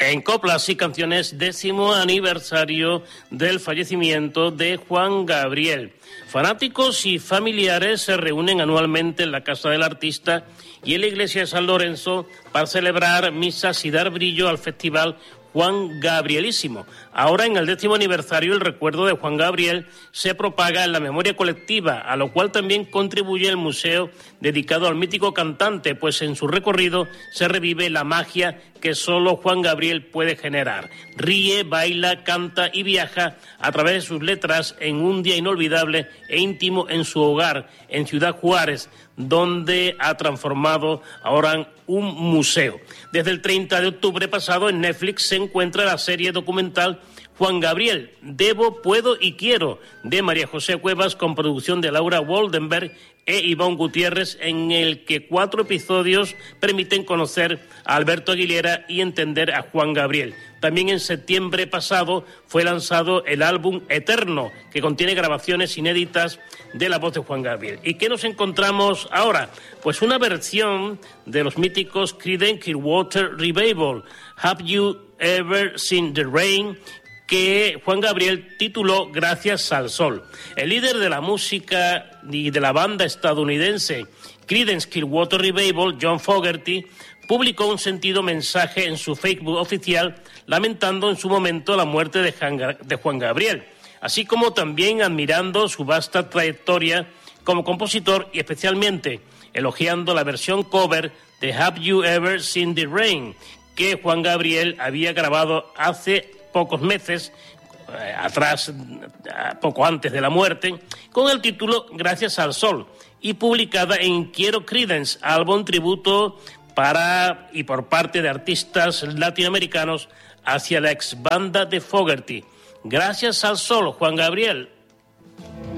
En Coplas y Canciones, 10º aniversario del fallecimiento de Juan Gabriel. Fanáticos y familiares se reúnen anualmente en la casa del artista y en la iglesia de San Lorenzo para celebrar misas y dar brillo al festival Juan Gabrielísimo. Ahora, en el 10º aniversario, el recuerdo de Juan Gabriel se propaga en la memoria colectiva, a lo cual también contribuye el museo dedicado al mítico cantante, pues en su recorrido se revive la magia que solo Juan Gabriel puede generar. Ríe, baila, canta y viaja a través de sus letras en un día inolvidable e íntimo en su hogar, en Ciudad Juárez, donde ha transformado ahora un museo. Desde el 30 de octubre pasado en Netflix se encuentra la serie documental Juan Gabriel, Debo, Puedo y Quiero, de María José Cuevas, con producción de Laura Woldenberg e Ivonne Gutiérrez, en el que 4 episodios permiten conocer a Alberto Aguilera y entender a Juan Gabriel. También en septiembre pasado fue lanzado el álbum Eterno, que contiene grabaciones inéditas de la voz de Juan Gabriel. ¿Y qué nos encontramos ahora? Pues una versión de los míticos Creedence Clearwater Revival, Have You Ever Seen the Rain?, que Juan Gabriel tituló Gracias al Sol. El líder de la música y de la banda estadounidense Creedence Clearwater Revival, John Fogerty, publicó un sentido mensaje en su Facebook oficial lamentando en su momento la muerte de Juan Gabriel, así como también admirando su vasta trayectoria como compositor y especialmente elogiando la versión cover de Have You Ever Seen the Rain?, que Juan Gabriel había grabado hace pocos meses atrás, poco antes de la muerte, con el título Gracias al Sol, y publicada en Quiero Creedence, álbum tributo para y por parte de artistas latinoamericanos hacia la ex banda de Fogerty. Gracias al Sol, Juan Gabriel,